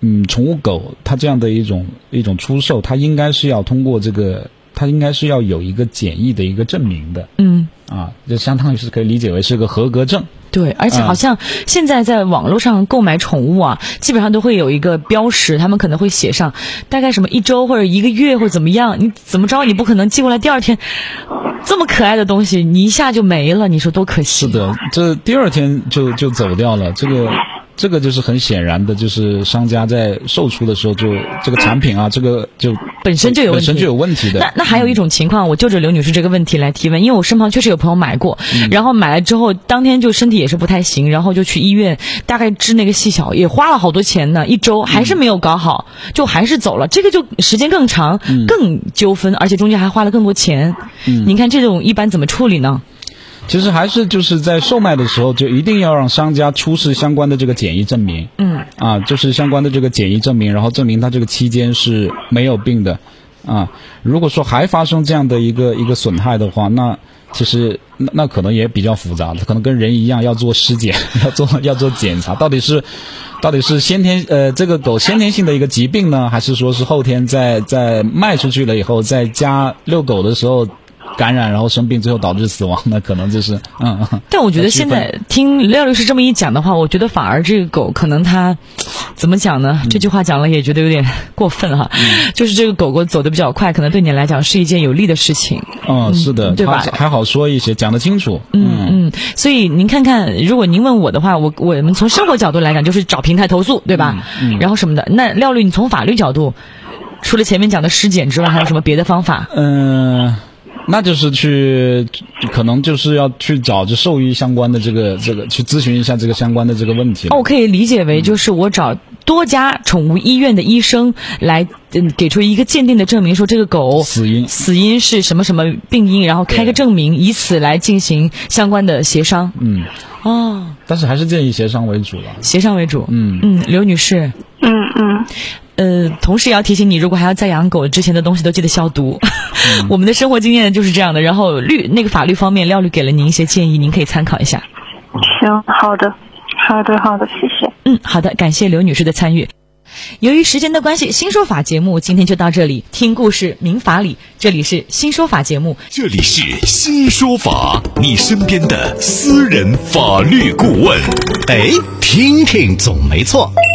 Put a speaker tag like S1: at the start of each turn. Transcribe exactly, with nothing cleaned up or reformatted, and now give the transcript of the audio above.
S1: 嗯，宠物狗它这样的一种一种出售，它应该是要通过这个，它应该是要有一个检疫的一个证明的。
S2: 嗯，
S1: 啊，就相当于是可以理解为是个合格证。
S2: 对，而且好像现在在网络上购买宠物啊，基本上都会有一个标识，他们可能会写上大概什么一周或者一个月或者怎么样，你怎么着你不可能寄过来第二天这么可爱的东西你一下就没了，你说多可惜。
S1: 是的，这第二天就就走掉了，这个这个就是很显然的，就是商家在售出的时候就这个产品啊，这个就
S2: 本身就有问题，
S1: 本身就有问题的。
S2: 那那还有一种情况，我就着刘女士这个问题来提问，因为我身旁确实有朋友买过，嗯、然后买了之后当天就身体也是不太行，然后就去医院，大概治那个细小也花了好多钱呢，一周还是没有搞好，嗯、就还是走了，这个就时间更长，嗯、更纠纷，而且中间还花了更多钱。嗯，您看这种一般怎么处理呢？
S1: 其实还是就是在售卖的时候就一定要让商家出示相关的这个检疫证明。嗯，啊，就是相关的这个检疫证明，然后证明他这个期间是没有病的。啊，如果说还发生这样的一个一个损害的话，那其实那那可能也比较复杂，可能跟人一样要做尸检，要做要做检查，到底是到底是先天呃这个狗先天性的一个疾病呢，还是说是后天在在卖出去了以后，在家遛狗的时候感染然后生病最后导致死亡，那可能就是嗯。
S2: 但我觉得现在听廖律师这么一讲的话，我觉得反而这个狗可能它怎么讲呢、嗯、这句话讲了也觉得有点过分哈、嗯、就是这个狗狗走得比较快，可能对你来讲是一件有利的事情。
S1: 嗯，是的，
S2: 对吧？
S1: 还好说一些，讲得清楚。
S2: 嗯嗯，所以您看看，如果您问我的话，我我们从生活角度来讲就是找平台投诉，对吧？嗯嗯、然后什么的。那廖律你从法律角度，除了前面讲的尸检之外还有什么别的方法？
S1: 嗯、呃那就是去，可能就是要去找这兽医相关的这个这个去咨询一下这个相关的这个问题。
S2: 哦，我可以理解为就是我找多家宠物医院的医生来嗯给出一个鉴定的证明，说这个狗
S1: 死因
S2: 死因是什么什么病因，然后开个证明，以此来进行相关的协商。
S1: 嗯，
S2: 哦，
S1: 但是还是建议协商为主了。
S2: 协商为主。
S1: 嗯
S2: 嗯，刘女士。
S3: 嗯嗯。
S2: 呃，同时也要提醒你，如果还要再养狗，之前的东西都记得消毒。嗯、我们的生活经验就是这样的。然后律那个法律方面，廖律给了您一些建议，您可以参考一下。
S3: 行，好的，好的，好的，谢谢。
S2: 嗯，好的，感谢刘女士的参与。由于时间的关系，新说法节目今天就到这里。听故事明法理，这里是新说法节目，
S4: 这里是新说法，你身边的私人法律顾问。哎，听听总没错。